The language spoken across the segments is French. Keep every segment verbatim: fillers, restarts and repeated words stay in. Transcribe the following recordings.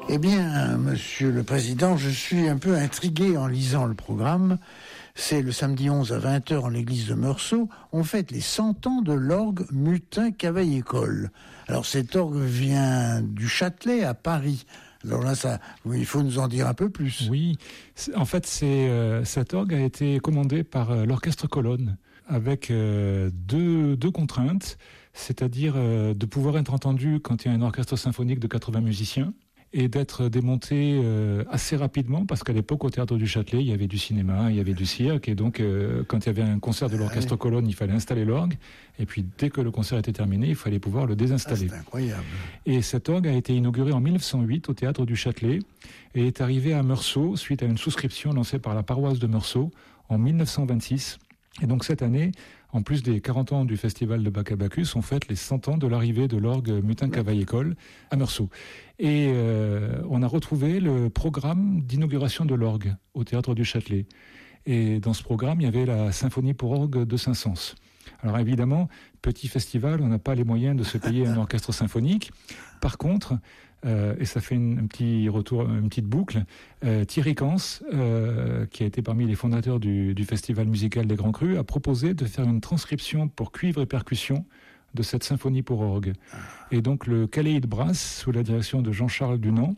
Eh bien, Monsieur le Président, je suis un peu intrigué en lisant le programme. C'est le samedi onze à vingt heures en l'église de Meursault. On fête les cent ans de l'orgue Mutin-Cavaillé-Coll. Alors cet orgue vient du Châtelet à Paris. Alors là, ça, il faut nous en dire un peu plus. Oui, en fait, c'est, euh, cet orgue a été commandé par euh, l'orchestre Colonne avec euh, deux, deux contraintes, c'est-à-dire euh, de pouvoir être entendu quand il y a un orchestre symphonique de quatre-vingts musiciens et d'être démonté euh, assez rapidement, parce qu'à l'époque, au Théâtre du Châtelet, il y avait du cinéma, il y avait du cirque, et donc euh, quand il y avait un concert de l'orchestre Colonne, il fallait installer l'orgue, et puis dès que le concert était terminé, il fallait pouvoir le désinstaller. Ah, c'est incroyable. Et cet orgue a été inauguré en mille neuf cent huit au Théâtre du Châtelet, et est arrivé à Meursault suite à une souscription lancée par la paroisse de Meursault en mille neuf cent vingt-six. Et donc cette année, en plus des quarante ans du festival de Bach à Bacchus, on fête les cent ans de l'arrivée de l'orgue Mutin-Cavaillé-Coll à Meursault. Et euh, on a retrouvé le programme d'inauguration de l'orgue au Théâtre du Châtelet. Et dans ce programme, il y avait la symphonie pour orgue de Saint-Saëns. Alors évidemment, petit festival, on n'a pas les moyens de se payer un orchestre symphonique. Par contre, euh, et ça fait une, un petit retour, une petite boucle, euh, Thierry Cans, euh, qui a été parmi les fondateurs du, du Festival musical des Grands Crus, a proposé de faire une transcription pour cuivre et percussion de cette symphonie pour orgue. Et donc le Caléid Brass, sous la direction de Jean-Charles Dunant,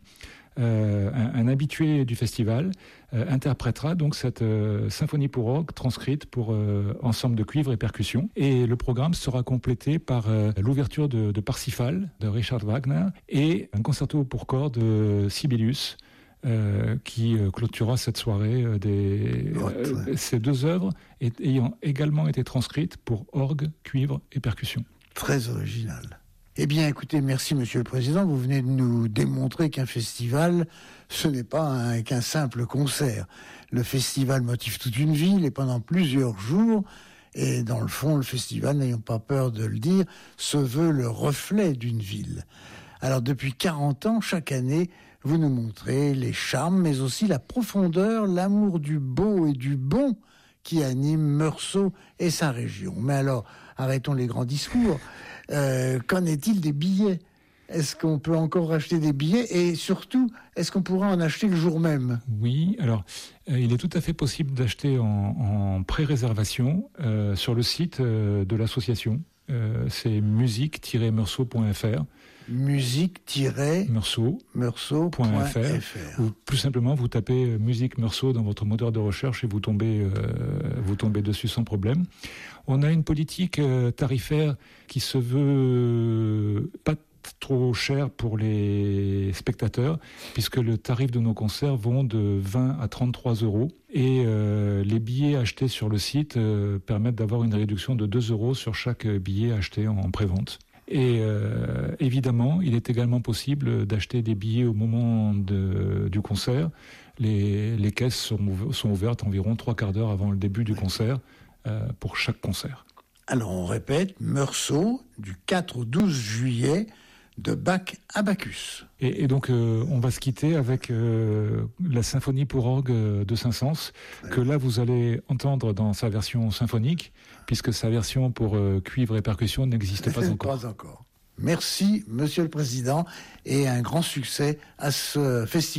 Euh, un, un habitué du festival, euh, interprétera donc cette euh, symphonie pour orgue transcrite pour euh, ensemble de cuivre et percussion. Et le programme sera complété par euh, l'ouverture de, de Parsifal de Richard Wagner et un concerto pour cordes de Sibelius euh, qui euh, clôturera cette soirée. Euh, des, euh, ces deux œuvres est, ayant également été transcrites pour orgue, cuivre et percussion. Très original. Eh bien, écoutez, merci Monsieur le Président. Vous venez de nous démontrer qu'un festival, ce n'est pas un, qu'un simple concert. Le festival motive toute une ville et pendant plusieurs jours. Et dans le fond, le festival, n'ayons pas peur de le dire, se veut le reflet d'une ville. Alors, depuis quarante ans, chaque année, vous nous montrez les charmes, mais aussi la profondeur, l'amour du beau et du bon qui anime Meursault et sa région. Mais alors, arrêtons les grands discours. Euh, qu'en est-il des billets ? Est-ce qu'on peut encore acheter des billets ? Et surtout, est-ce qu'on pourra en acheter le jour même ? Oui, alors, euh, il est tout à fait possible d'acheter en, en pré-réservation euh, sur le site euh, de l'association. Euh, c'est musique tiret meursault point f r. musique tiret meursault point f r. Ou plus simplement, vous tapez musique Meursault dans votre moteur de recherche et vous tombez, euh, vous tombez dessus sans problème. On a une politique euh, tarifaire qui se veut pas trop cher pour les spectateurs, puisque le tarif de nos concerts vont de vingt à trente-trois euros. Et euh, les billets achetés sur le site euh, permettent d'avoir une réduction de deux euros sur chaque billet acheté en, en prévente. Et euh, évidemment, il est également possible d'acheter des billets au moment de, du concert. Les, les caisses sont, sont ouvertes environ trois quarts d'heure avant le début du concert euh, pour chaque concert. Alors on répète, Meursault, du quatre au douze juillet, de Bach à Bacchus. Et, et donc euh, on va se quitter avec euh, la symphonie pour orgue de Saint-Saëns, ouais. Que là vous allez entendre dans sa version symphonique, puisque sa version pour euh, cuivre et percussion n'existe pas encore. Pas encore. Merci, Monsieur le Président, et un grand succès à ce festival.